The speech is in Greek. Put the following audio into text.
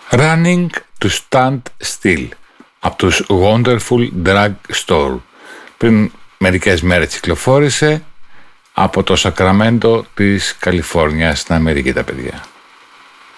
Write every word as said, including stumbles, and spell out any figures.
Running to Stand Still από τους Wonderful Drug Store. Πριν μερικές μέρες κυκλοφόρησε από το Σακραμέντο της Καλιφόρνιας στην Αμερική, τα παιδιά.